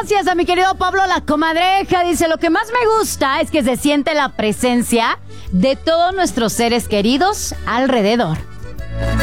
gracias a mi querido Pablo La Comadreja. Dice, lo que más me gusta es que se siente la presencia de todos nuestros seres queridos alrededor.